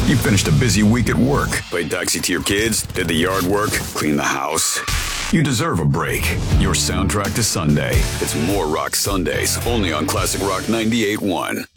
You finished a busy week at work. Played taxi to your kids, did the yard work, cleaned the house. You deserve a break. Your soundtrack to Sunday. It's More Rock Sundays, only on Classic Rock 98.1.